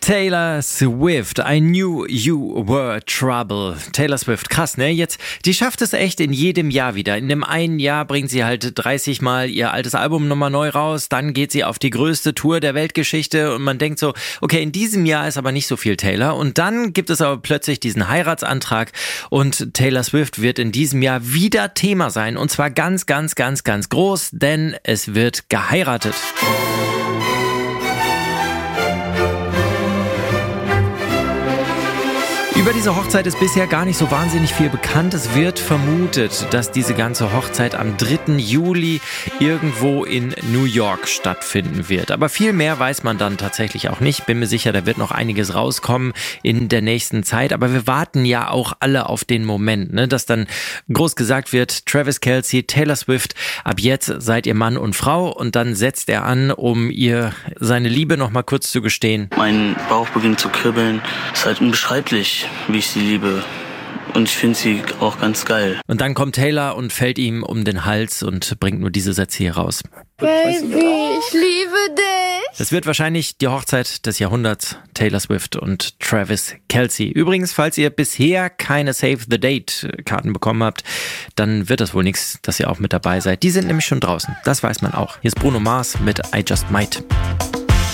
Taylor Swift, I knew you were trouble. Taylor Swift, krass, ne? Jetzt, die schafft es echt in jedem Jahr wieder. In dem einen Jahr bringt sie halt 30 Mal ihr altes Album nochmal neu raus, dann geht sie auf die größte Tour der Weltgeschichte und man denkt so, okay, in diesem Jahr ist aber nicht so viel Taylor. Und dann gibt es aber plötzlich diesen Heiratsantrag und Taylor Swift wird in diesem Jahr wieder Thema sein. Und zwar ganz, ganz, ganz, ganz groß, denn es wird geheiratet. Über diese Hochzeit ist bisher gar nicht so wahnsinnig viel bekannt. Es wird vermutet, dass diese ganze Hochzeit am 3. Juli irgendwo in New York stattfinden wird. Aber viel mehr weiß man dann tatsächlich auch nicht. Bin mir sicher, da wird noch einiges rauskommen in der nächsten Zeit. Aber wir warten ja auch alle auf den Moment, ne, dass dann groß gesagt wird, Travis Kelce, Taylor Swift, ab jetzt seid ihr Mann und Frau. Und dann setzt er an, um ihr seine Liebe noch mal kurz zu gestehen. Mein Bauch beginnt zu kribbeln. Es ist halt unbeschreiblich, wie ich sie liebe. Und ich finde sie auch ganz geil. Und dann kommt Taylor und fällt ihm um den Hals und bringt nur diese Sätze hier raus. Baby, ich liebe dich. Das wird wahrscheinlich die Hochzeit des Jahrhunderts, Taylor Swift und Travis Kelce. Übrigens, falls ihr bisher keine Save the Date-Karten bekommen habt, dann wird das wohl nichts, dass ihr auch mit dabei seid. Die sind nämlich schon draußen, das weiß man auch. Hier ist Bruno Mars mit I Just Might.